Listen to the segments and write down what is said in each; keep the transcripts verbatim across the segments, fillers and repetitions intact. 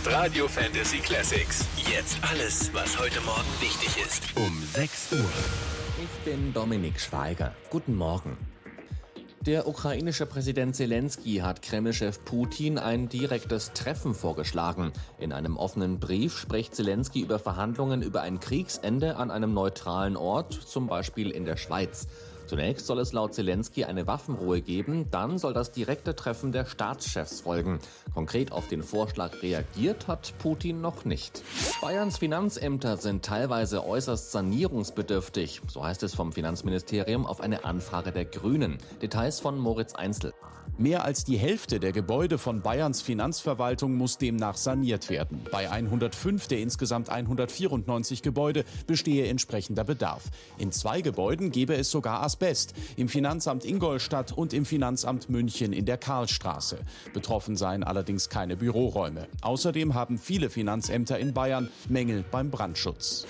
ist Radio Fantasy Classics. Jetzt alles, was heute Morgen wichtig ist. Um sechs Uhr. Ich bin Dominik Schweiger. Guten Morgen. Der ukrainische Präsident Zelensky hat Kreml-Chef Putin ein direktes Treffen vorgeschlagen. In einem offenen Brief spricht Zelensky über Verhandlungen über ein Kriegsende an einem neutralen Ort, zum Beispiel in der Schweiz. Zunächst soll es laut Zelensky eine Waffenruhe geben, dann soll das direkte Treffen der Staatschefs folgen. Konkret auf den Vorschlag reagiert hat Putin noch nicht. Bayerns Finanzämter sind teilweise äußerst sanierungsbedürftig, so heißt es vom Finanzministerium auf eine Anfrage der Grünen. Details von Moritz Einzel. Mehr als die Hälfte der Gebäude von Bayerns Finanzverwaltung muss demnach saniert werden. Bei hundertfünf der insgesamt hundertvierundneunzig Gebäude bestehe entsprechender Bedarf. In zwei Gebäuden gebe es sogar Asbest, im Finanzamt Ingolstadt und im Finanzamt München in der Karlstraße. Betroffen seien allerdings keine Büroräume. Außerdem haben viele Finanzämter in Bayern Mängel beim Brandschutz.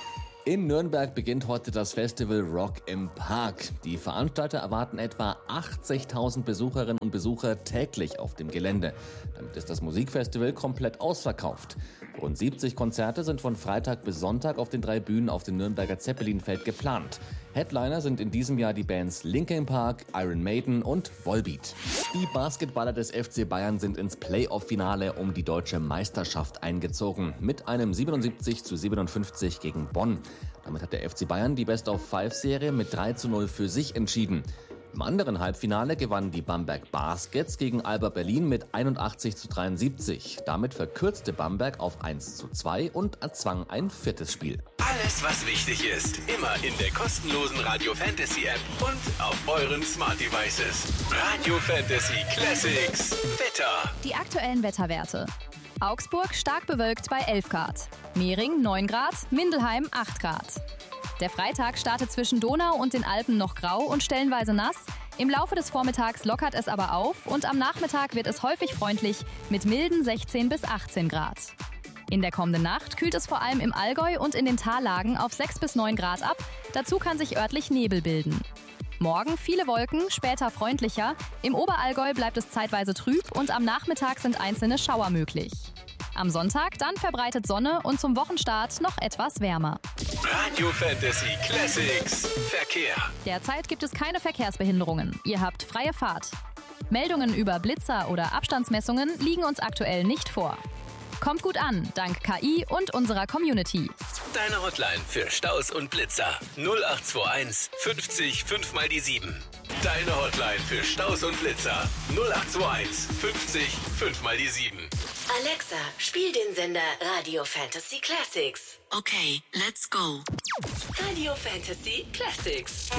In Nürnberg beginnt heute das Festival Rock im Park. Die Veranstalter erwarten etwa achtzigtausend Besucherinnen und Besucher täglich auf dem Gelände. Damit ist das Musikfestival komplett ausverkauft. Rund siebzig Konzerte sind von Freitag bis Sonntag auf den drei Bühnen auf dem Nürnberger Zeppelinfeld geplant. Headliner sind in diesem Jahr die Bands Linkin Park, Iron Maiden und Volbeat. Die Basketballer des F C Bayern sind ins Playoff-Finale um die deutsche Meisterschaft eingezogen. Mit einem siebenundsiebzig zu siebenundfünfzig gegen Bonn. Damit hat der F C Bayern die Best-of-Five-Serie mit drei zu null für sich entschieden. Im anderen Halbfinale gewannen die Bamberg Baskets gegen Alba Berlin mit einundachtzig zu dreiundsiebzig. Damit verkürzte Bamberg auf eins zu zwei und erzwang ein viertes Spiel. Alles, was wichtig ist, immer in der kostenlosen Radio Fantasy App und auf euren Smart Devices. Radio Fantasy Classics. Wetter. Die aktuellen Wetterwerte. Augsburg stark bewölkt bei elf Grad. Mehring neun Grad, Mindelheim acht Grad. Der Freitag startet zwischen Donau und den Alpen noch grau und stellenweise nass. Im Laufe des Vormittags lockert es aber auf und am Nachmittag wird es häufig freundlich mit milden sechzehn bis achtzehn Grad. In der kommenden Nacht kühlt es vor allem im Allgäu und in den Tallagen auf sechs bis neun Grad ab. Dazu kann sich örtlich Nebel bilden. Morgen viele Wolken, später freundlicher. Im Oberallgäu bleibt es zeitweise trüb und am Nachmittag sind einzelne Schauer möglich. Am Sonntag dann verbreitet Sonne und zum Wochenstart noch etwas wärmer. Radio Fantasy Classics. Verkehr. Derzeit gibt es keine Verkehrsbehinderungen. Ihr habt freie Fahrt. Meldungen über Blitzer oder Abstandsmessungen liegen uns aktuell nicht vor. Kommt gut an, dank K I und unserer Community. Deine Hotline für Staus und Blitzer. null acht zwei eins fünfzig fünf mal die sieben. Deine Hotline für Staus und Blitzer. null acht zwei eins fünfzig fünf mal die sieben. Alexa, spiel den Sender Radio Fantasy Classics. Okay, let's go. Radio Fantasy Classics.